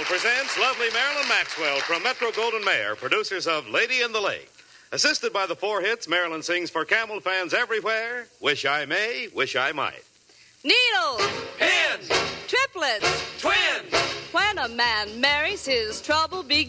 presents lovely Marilyn Maxwell from Metro-Goldwyn-Mayer, producers of Lady in the Lake. Assisted by the 4 hits, Marilyn sings for Camel fans everywhere, Wish I May, Wish I Might. Needles, Pins, triplets, twins. when a man marries, his trouble begins.